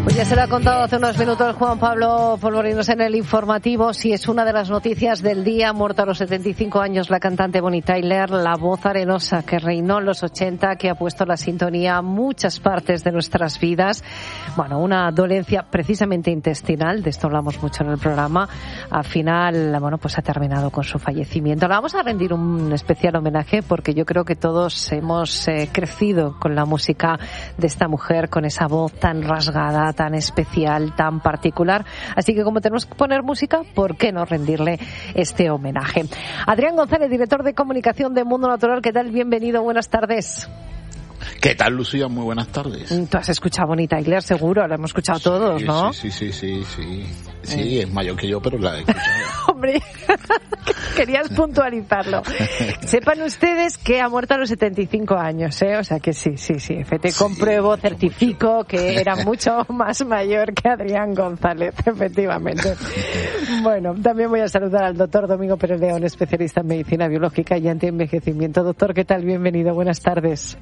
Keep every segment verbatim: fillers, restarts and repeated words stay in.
Pues ya se lo ha contado hace unos minutos Juan Pablo Polvorinos en el informativo. Sí, es una de las noticias del día. Muerta a los setenta y cinco años la cantante Bonnie Tyler, la voz arenosa que reinó en los ochenta, que ha puesto la sintonía a muchas partes de nuestras vidas. Bueno, una dolencia precisamente intestinal, de esto hablamos mucho en el programa. Al final, bueno, pues ha terminado con su fallecimiento. Le vamos a rendir un especial homenaje porque yo creo que todos hemos eh, crecido con la música de esta mujer, con esa voz tan rasgada, tan especial, tan particular. Así que como tenemos que poner música, ¿por qué no rendirle este homenaje? Adrián González, director de comunicación de Mundo Natural, ¿qué tal? Bienvenido, buenas tardes. ¿Qué tal, Lucía? Muy buenas tardes. Tú has escuchado Bonnie Tyler, seguro, la hemos escuchado sí, todos, ¿no? Sí, sí, sí, sí, sí. Sí, es mayor que yo, pero la he escuchado. Hombre, querías puntualizarlo. Sepan ustedes que ha muerto a los setenta y cinco años, ¿eh? O sea que sí, sí, sí. Te sí, compruebo, mucho, certifico mucho. Que era mucho más mayor que Adrián González, efectivamente. Bueno, también voy a saludar al doctor Domingo Pérez León, especialista en medicina biológica y antienvejecimiento. Doctor, ¿qué tal? Bienvenido, buenas tardes.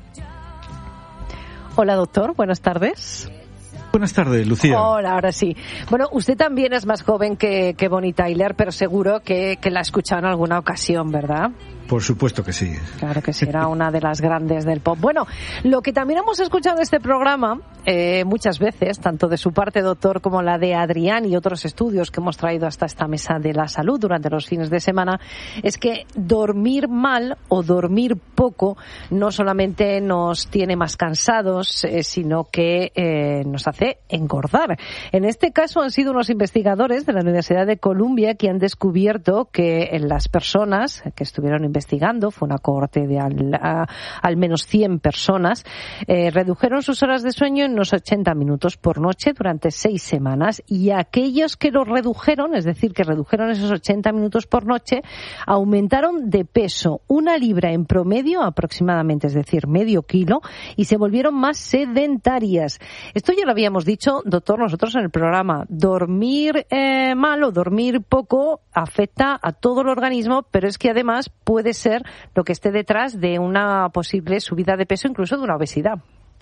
Hola, doctor, buenas tardes. Buenas tardes, Lucía. Hola, ahora sí. Bueno, usted también es más joven que, que Bonnie Tyler, pero seguro que, que la ha escuchado en alguna ocasión, ¿verdad? Por supuesto que sí. Claro que sí, era una de las grandes del pop. Bueno, lo que también hemos escuchado en este programa eh, muchas veces, tanto de su parte, doctor, como la de Adrián y otros estudios que hemos traído hasta esta mesa de la salud durante los fines de semana, es que dormir mal o dormir poco no solamente nos tiene más cansados, eh, sino que eh, nos hace engordar. En este caso han sido unos investigadores de la Universidad de Columbia que han descubierto que en las personas que estuvieron investigando, fue una cohorte de al, a, al menos cien personas, eh, redujeron sus horas de sueño en unos ochenta minutos por noche durante seis semanas, y aquellos que lo redujeron, es decir, que redujeron esos ochenta minutos por noche, aumentaron de peso una libra en promedio aproximadamente, es decir, medio kilo, y se volvieron más sedentarias. Esto ya lo habíamos dicho, doctor, nosotros en el programa. Dormir eh, mal o dormir poco afecta a todo el organismo, pero es que además puede ser lo que esté detrás de una posible subida de peso, incluso de una obesidad.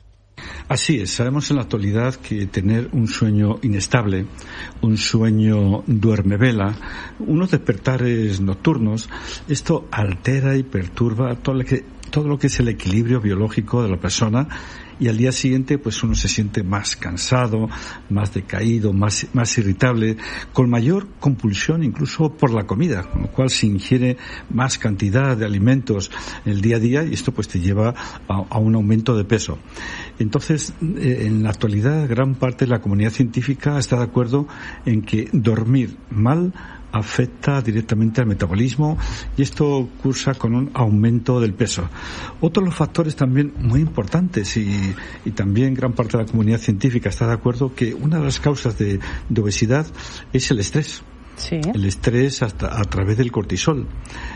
Así es, sabemos en la actualidad que tener un sueño inestable, un sueño duermevela, unos despertares nocturnos, esto altera y perturba todo lo que, todo lo que es el equilibrio biológico de la persona, y al día siguiente pues uno se siente más cansado, más decaído, más, más irritable, con mayor compulsión incluso por la comida, con lo cual se ingiere más cantidad de alimentos en el día a día, y esto pues te lleva a, a un aumento de peso. Entonces, eh, en la actualidad gran parte de la comunidad científica está de acuerdo en que dormir mal afecta directamente al metabolismo, y esto cursa con un aumento del peso. Otro de los factores también muy importantes, y, y también gran parte de la comunidad científica está de acuerdo, que una de las causas de, de obesidad es el estrés. Sí. El estrés hasta a través del cortisol.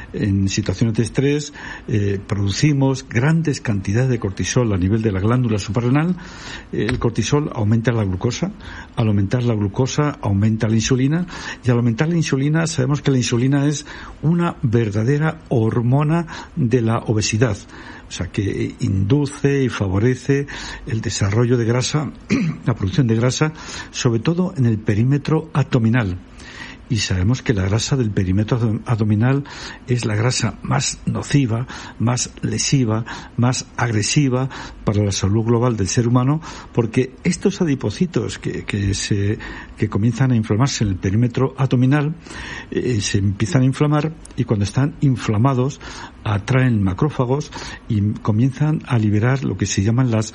En situaciones de estrés eh, producimos grandes cantidades de cortisol a nivel de la glándula suprarrenal. El cortisol aumenta la glucosa. Al aumentar la glucosa aumenta la insulina, y al aumentar la insulina sabemos que la insulina es una verdadera hormona de la obesidad. O sea, que induce y favorece el desarrollo de grasa, la producción de grasa, sobre todo en el perímetro abdominal. Y sabemos que la grasa del perímetro abdominal es la grasa más nociva, más lesiva, más agresiva para la salud global del ser humano, porque estos adipocitos que, que se que comienzan a inflamarse en el perímetro abdominal eh, se empiezan a inflamar, y cuando están inflamados atraen macrófagos y comienzan a liberar lo que se llaman las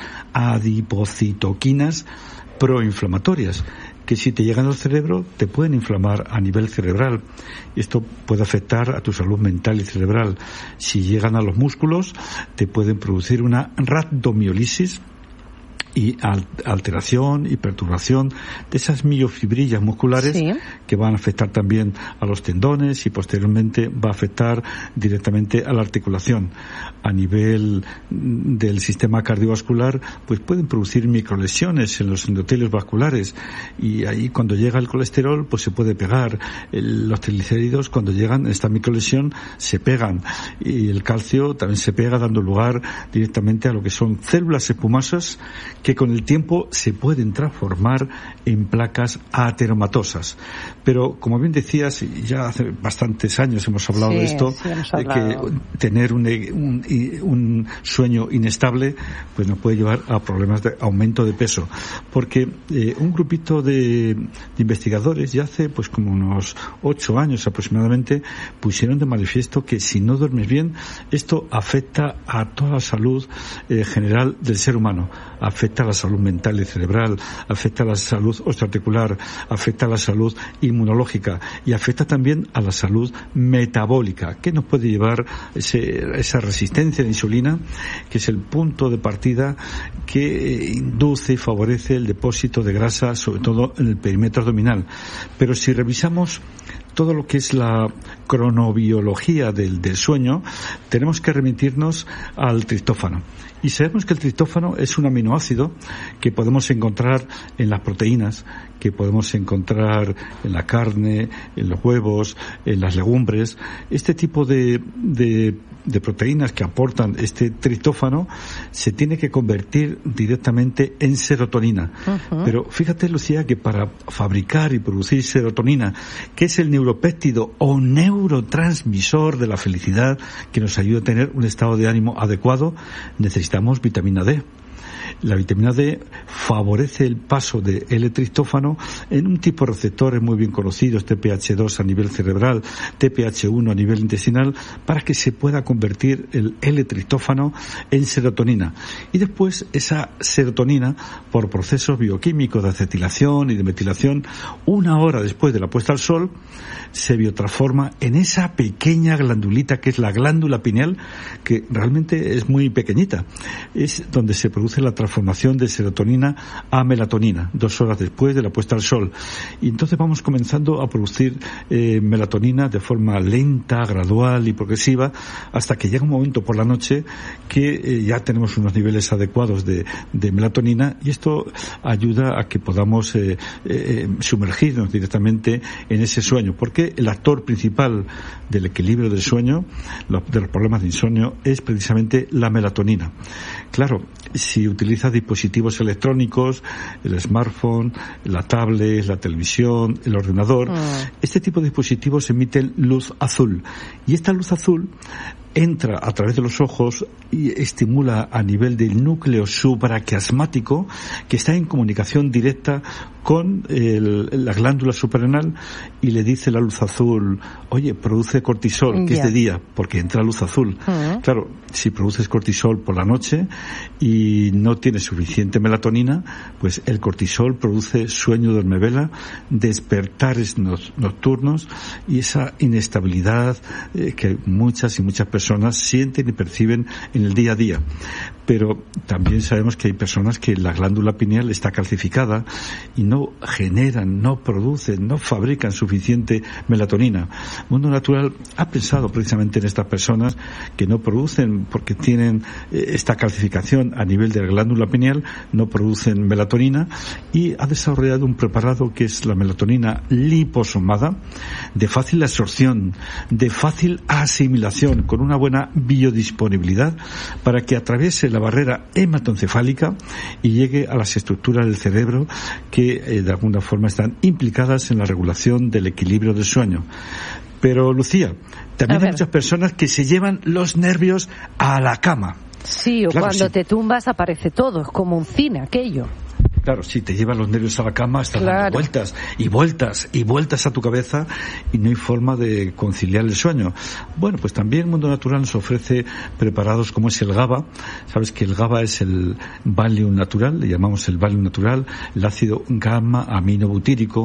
adipocitoquinas proinflamatorias, que si te llegan al cerebro te pueden inflamar a nivel cerebral. Esto puede afectar a tu salud mental y cerebral. Si llegan a los músculos te pueden producir una rhabdomiólisis, y alteración y perturbación de esas miofibrillas musculares, sí, que van a afectar también a los tendones, y posteriormente va a afectar directamente a la articulación. A nivel del sistema cardiovascular, pues pueden producir microlesiones en los endotelios vasculares, y ahí cuando llega el colesterol pues se puede pegar. El, los triglicéridos, cuando llegan a esta microlesión, se pegan, y el calcio también se pega, dando lugar directamente a lo que son células espumosas que con el tiempo se pueden transformar en placas ateromatosas. Pero, como bien decías, ya hace bastantes años hemos hablado sí, de esto, sí, hemos de que tener un, un, un sueño inestable pues nos puede llevar a problemas de aumento de peso. Porque eh, un grupito de, de investigadores ya hace pues como unos ocho años aproximadamente pusieron de manifiesto que si no duermes bien, esto afecta a toda la salud eh, general del ser humano. Afecta a la salud mental y cerebral, afecta a la salud osteoarticular, afecta a la salud inmunológica y afecta también a la salud metabólica, que nos puede llevar ese, esa resistencia de insulina, que es el punto de partida que induce y favorece el depósito de grasa, sobre todo en el perímetro abdominal. Pero si revisamos todo lo que es la cronobiología del, del sueño, tenemos que remitirnos al triptófano. Y sabemos que el triptófano es un aminoácido que podemos encontrar en las proteínas, que podemos encontrar en la carne, en los huevos, en las legumbres. Este tipo de, de, de proteínas que aportan este triptófano se tiene que convertir directamente en serotonina. Uh-huh. Pero fíjate, Lucía, que para fabricar y producir serotonina, que es el neuropéptido o neurotransmisor de la felicidad que nos ayuda a tener un estado de ánimo adecuado, necesitamos vitamina D. La vitamina D favorece el paso de L-triptófano en un tipo de receptores muy bien conocidos, T P H dos a nivel cerebral, T P H uno a nivel intestinal, para que se pueda convertir el L-triptófano en serotonina. Y después esa serotonina, por procesos bioquímicos de acetilación y de metilación, una hora después de la puesta al sol, se biotransforma en esa pequeña glandulita que es la glándula pineal, que realmente es muy pequeñita. Es donde se produce la transformación de serotonina a melatonina, dos horas después de la puesta al sol. Y entonces vamos comenzando a producir eh, melatonina de forma lenta, gradual y progresiva, hasta que llega un momento por la noche que eh, ya tenemos unos niveles adecuados de, de melatonina, y esto ayuda a que podamos eh, eh, sumergirnos directamente en ese sueño, porque el actor principal del equilibrio del sueño, de los problemas de insomnio, es precisamente la melatonina. Claro, si utilizas dispositivos electrónicos, el smartphone, la tablet, la televisión, el ordenador, mm. este tipo de dispositivos emiten luz azul. Y esta luz azul entra a través de los ojos y estimula a nivel del núcleo supraquiasmático, que está en comunicación directa con el, la glándula suprarrenal, y le dice la luz azul, oye, produce cortisol, que yeah. es de día, porque entra luz azul. Uh-huh. Claro, si produces cortisol por la noche y no tienes suficiente melatonina, pues el cortisol produce sueño dormevela, despertares nocturnos y esa inestabilidad eh, que muchas y muchas personas personas sienten y perciben en el día a día. Pero también sabemos que hay personas que la glándula pineal está calcificada y no generan, no producen, no fabrican suficiente melatonina. Mundo Natural ha pensado precisamente en estas personas que no producen, porque tienen esta calcificación a nivel de la glándula pineal, no producen melatonina, y ha desarrollado un preparado que es la melatonina liposomada, de fácil absorción, de fácil asimilación, con una buena biodisponibilidad, para que atraviese la barrera hematoencefálica y llegue a las estructuras del cerebro que eh, de alguna forma están implicadas en la regulación del equilibrio del sueño. Pero, Lucía, también hay muchas personas que se llevan los nervios a la cama. Sí, o claro, cuando sí. te tumbas aparece todo, es como un cine aquello. Claro, si te llevan los nervios a la cama, estás claro. dando vueltas y vueltas y vueltas a tu cabeza y no hay forma de conciliar el sueño. Bueno, pues también Mundo Natural nos ofrece preparados como es el GABA. Sabes que el GABA es el Valium natural, le llamamos el Valium natural, el ácido gamma aminobutírico,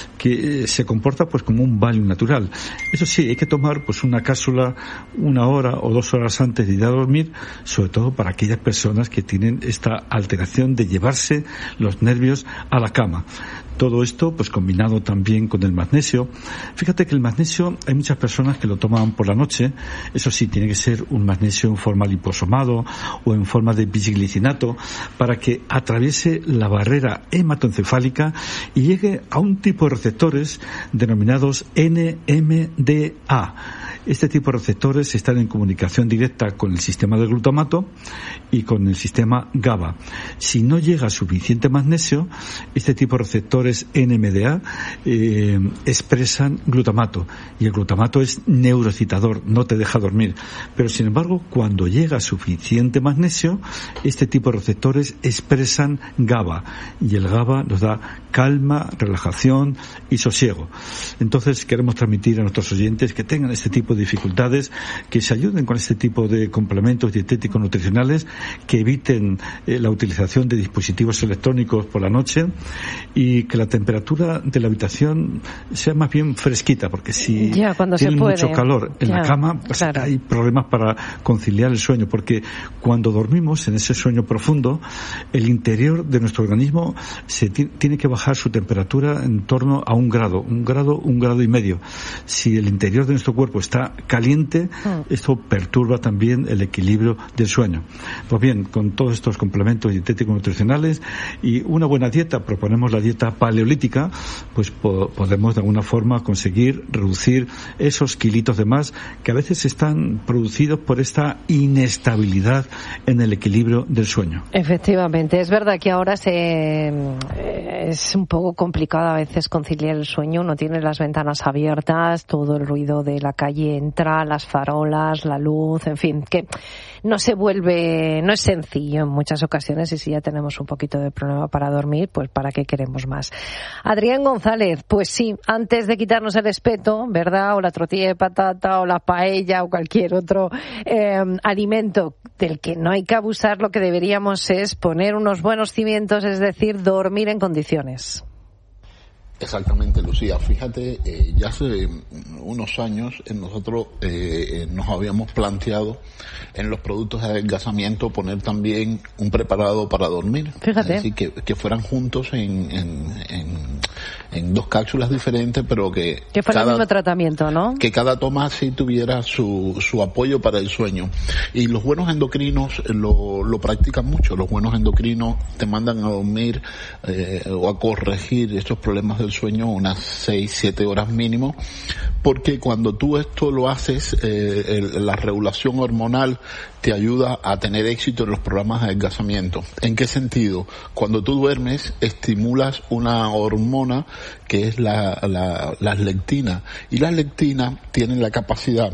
que se comporta pues como un Valium natural. Eso sí, hay que tomar pues una cápsula una hora o dos horas antes de ir a dormir, sobre todo para aquellas personas que tienen esta alteración de llevarse los nervios a la cama. Todo esto, pues combinado también con el magnesio. Fíjate que el magnesio, hay muchas personas que lo toman por la noche. Eso sí, tiene que ser un magnesio en forma liposomado o en forma de bisglicinato para que atraviese la barrera hematoencefálica y llegue a un tipo de receptores denominados N M D A. Este tipo de receptores están en comunicación directa con el sistema del glutamato y con el sistema GABA. Si no llega suficiente magnesio, este tipo de receptores N M D A eh, expresan glutamato, y el glutamato es neuroexcitador, no te deja dormir. Pero sin embargo, cuando llega suficiente magnesio, este tipo de receptores expresan GABA, y el GABA nos da calma, relajación y sosiego. Entonces queremos transmitir a nuestros oyentes que tengan este tipo de dificultades, que se ayuden con este tipo de complementos dietéticos nutricionales, que eviten eh, la utilización de dispositivos electrónicos por la noche, y que la temperatura de la habitación sea más bien fresquita, porque si ya, cuando tienen se puede. mucho calor en ya, la cama, pues claro. hay problemas para conciliar el sueño, porque cuando dormimos en ese sueño profundo, el interior de nuestro organismo se t- tiene que bajar su temperatura en torno a un grado, un grado, un grado y medio. Si el interior de nuestro cuerpo está caliente, mm. esto perturba también el equilibrio del sueño. Pues bien, con todos estos complementos dietéticos nutricionales y una buena dieta, proponemos la dieta paleolítica, pues po- podemos de alguna forma conseguir reducir esos kilitos de más que a veces están producidos por esta inestabilidad en el equilibrio del sueño. Efectivamente, es verdad que ahora se es un poco complicado a veces conciliar el sueño. Uno tiene las ventanas abiertas, todo el ruido de la calle entra, las farolas, la luz, en fin, que no se vuelve, no es sencillo en muchas ocasiones, y si ya tenemos un poquito de problema para dormir, pues ¿para qué queremos más? Adrián González, pues sí, antes de quitarnos el espeto, ¿verdad? O la tortilla de patata, o la paella, o cualquier otro eh, alimento del que no hay que abusar, lo que deberíamos es poner unos buenos cimientos, es decir, dormir en condiciones. Exactamente, Lucía. Fíjate, eh, ya hace unos años eh, nosotros eh, nos habíamos planteado en los productos de adelgazamiento poner también un preparado para dormir. Fíjate. Es decir, que, que fueran juntos en, en, en, en dos cápsulas diferentes, pero que... Que fuera cada, el mismo tratamiento, ¿no? Que cada toma sí tuviera su, su apoyo para el sueño. Y los buenos endocrinos lo, lo practican mucho. Los buenos endocrinos te mandan a dormir eh, o a corregir estos problemas del sueño unas seis, siete horas mínimo, porque cuando tú esto lo haces, eh, el, la regulación hormonal te ayuda a tener éxito en los programas de adelgazamiento. ¿En qué sentido? Cuando tú duermes, estimulas una hormona que es la, la, la lectina, y la lectina tiene la capacidad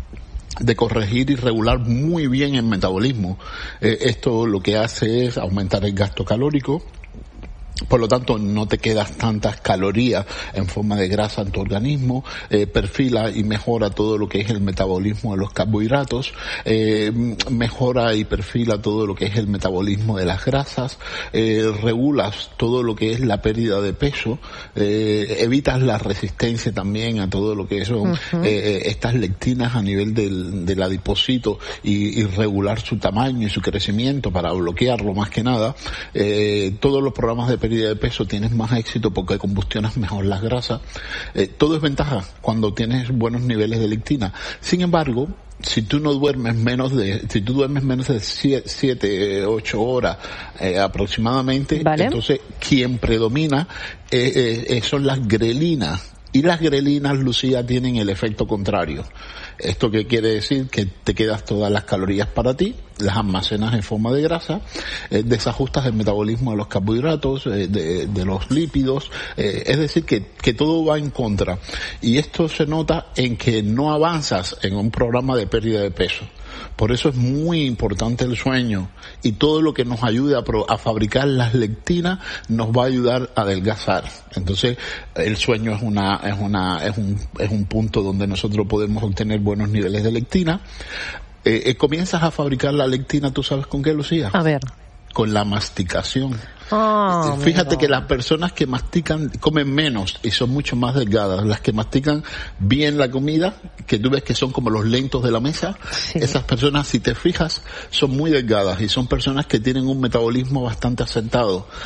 de corregir y regular muy bien el metabolismo. Eh, esto lo que hace es aumentar el gasto calórico. Por lo tanto, no te quedas tantas calorías en forma de grasa en tu organismo, eh, perfila y mejora todo lo que es el metabolismo de los carbohidratos, eh, mejora y perfila todo lo que es el metabolismo de las grasas, eh, regulas todo lo que es la pérdida de peso, eh, evitas la resistencia también a todo lo que son uh-huh. eh, estas lectinas a nivel del, del adipocito y, y regular su tamaño y su crecimiento para bloquearlo más que nada. Eh, todos los programas de pérdida de peso tienes más éxito porque combustionas mejor las grasas. Eh, todo es ventaja cuando tienes buenos niveles de lectina. Sin embargo, si tú no duermes menos de, si tú duermes menos de siete, ocho horas eh, aproximadamente, ¿vale? Entonces quien predomina eh, eh, son las grelinas. Y las grelinas, Lucía, tienen el efecto contrario. ¿Esto qué quiere decir? Que te quedas todas las calorías para ti, las almacenas en forma de grasa, eh, desajustas el metabolismo de los carbohidratos, eh, de, de los lípidos, eh, es decir, que, que todo va en contra. Y esto se nota en que no avanzas en un programa de pérdida de peso. Por eso es muy importante el sueño, y todo lo que nos ayude a, pro, a fabricar las lectinas nos va a ayudar a adelgazar. Entonces, el sueño es una, es una, es un, es un punto donde nosotros podemos obtener buenos niveles de lectina. Eh, eh, comienzas a fabricar la lectina, ¿tú sabes con qué, Lucía? A ver. Con la masticación. Oh, Fíjate que las personas que mastican comen menos y son mucho más delgadas. Las que mastican bien la comida, que tú ves que son como los lentos de la mesa, sí. Esas personas, si te fijas, son muy delgadas y son personas que tienen un metabolismo bastante asentado.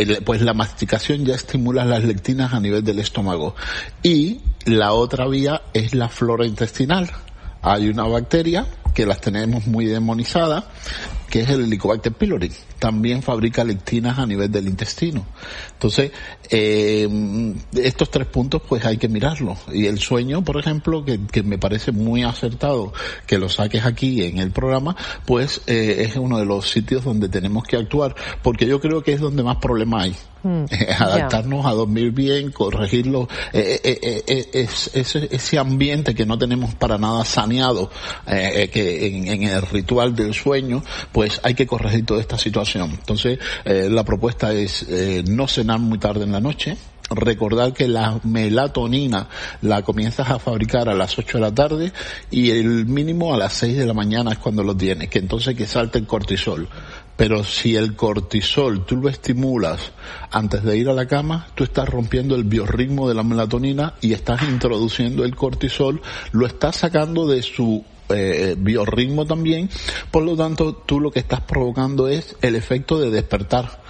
el, pues la masticación ya estimula las lectinas a nivel del estómago. Y la otra vía es la flora intestinal. Hay una bacteria que las tenemos muy demonizadas, que es el Helicobacter pylori. También fabrica lectinas a nivel del intestino. Entonces, eh, estos tres puntos pues hay que mirarlos. Y el sueño, por ejemplo, que, que me parece muy acertado que lo saques aquí en el programa, pues eh, es uno de los sitios donde tenemos que actuar, porque yo creo que es donde más problema hay. Mm, adaptarnos yeah. a dormir bien, corregirlo, eh, eh, eh, eh, es, ese, ese ambiente que no tenemos para nada saneado, eh, que en, en el ritual del sueño, pues hay que corregir toda esta situación. Entonces, eh, la propuesta es eh, no cenar muy tarde en la noche. Recordar que la melatonina la comienzas a fabricar a las ocho de la tarde y el mínimo a las seis de la mañana es cuando lo tienes, que entonces que salte el cortisol. Pero si el cortisol tú lo estimulas antes de ir a la cama, tú estás rompiendo el biorritmo de la melatonina y estás introduciendo el cortisol, lo estás sacando de su eh, biorritmo también, por lo tanto tú lo que estás provocando es el efecto de despertar.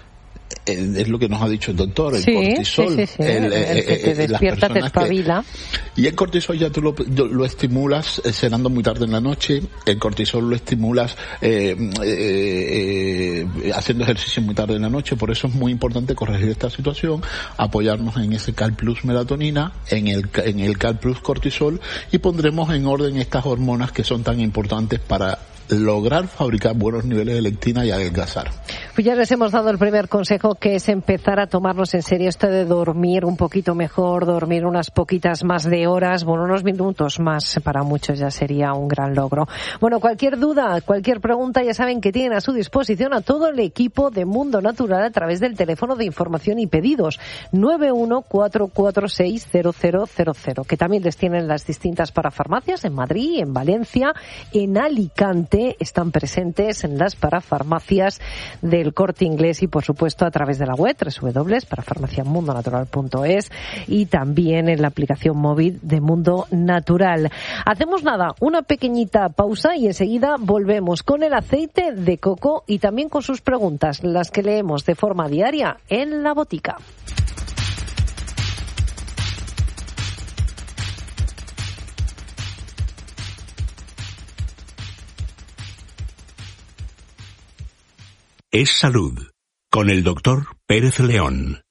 Es lo que nos ha dicho el doctor, el sí, cortisol. Sí, sí, sí. El, el, el que te despierta, te espabila. Que, y el cortisol ya tú lo, lo estimulas eh, cenando muy tarde en la noche, el cortisol lo estimulas eh, eh, eh, haciendo ejercicio muy tarde en la noche, por eso es muy importante corregir esta situación, apoyarnos en ese Cal Plus melatonina, en el, en el Cal Plus cortisol, y pondremos en orden estas hormonas que son tan importantes para lograr fabricar buenos niveles de lectina y adelgazar. Pues ya les hemos dado el primer consejo, que es empezar a tomarnos en serio esto de dormir un poquito mejor, dormir unas poquitas más de horas, bueno, unos minutos más para muchos ya sería un gran logro. Bueno, cualquier duda, cualquier pregunta, ya saben que tienen a su disposición a todo el equipo de Mundo Natural a través del teléfono de información y pedidos nueve uno cuatro cuatro seis cero cero cero cero, que también les tienen las distintas parafarmacias en Madrid, en Valencia, en Alicante. Están presentes en las parafarmacias del Corte Inglés y, por supuesto, a través de la web doble u doble u doble u punto parafarmacia mundo natural punto es y también en la aplicación móvil de Mundo Natural. Hacemos nada, una pequeñita pausa y enseguida volvemos con el aceite de coco y también con sus preguntas, las que leemos de forma diaria en la botica. Es Salud, con el doctor Pérez León.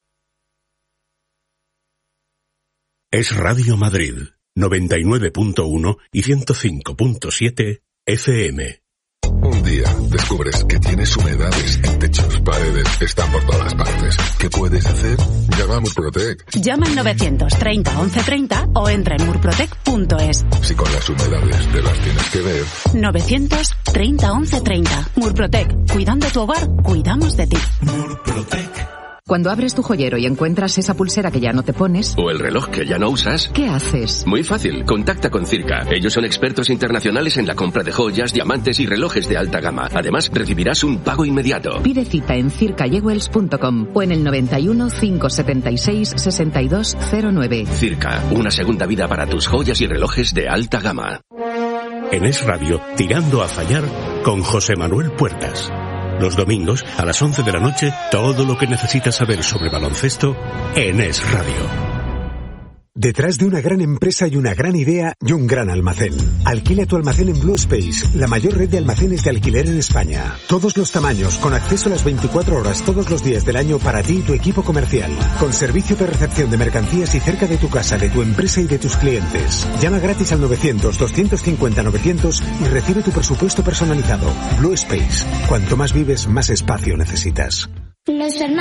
Es Radio Madrid, noventa y nueve punto uno y ciento cinco punto siete F M. Un día descubres que tienes humedades en techos, paredes, están por todas partes. ¿Qué puedes hacer? Llama a Murprotec. Llama al novecientos treinta once treinta o entra en murprotec punto es. Si con las humedades te las tienes que ver. novecientos treinta once treinta. Murprotec. Cuidando tu hogar, cuidamos de ti. Murprotec. Cuando abres tu joyero y encuentras esa pulsera que ya no te pones... o el reloj que ya no usas... ¿qué haces? Muy fácil, contacta con Circa. Ellos son expertos internacionales en la compra de joyas, diamantes y relojes de alta gama. Además, recibirás un pago inmediato. Pide cita en circa jewels punto com o en el noventa y uno, cinco setenta y seis, sesenta y dos cero nueve. Circa, una segunda vida para tus joyas y relojes de alta gama. En Es Radio, Tirando a Fallar, con José Manuel Puertas. Los domingos, a las once de la noche, todo lo que necesitas saber sobre baloncesto en Es Radio. Detrás de una gran empresa hay una gran idea y un gran almacén. Alquila tu almacén en Blue Space, la mayor red de almacenes de alquiler en España. Todos los tamaños, con acceso a las veinticuatro horas todos los días del año para ti y tu equipo comercial. Con servicio de recepción de mercancías y cerca de tu casa, de tu empresa y de tus clientes. Llama gratis al novecientos, doscientos cincuenta, novecientos y recibe tu presupuesto personalizado. Blue Space. Cuanto más vives, más espacio necesitas. Los hermanos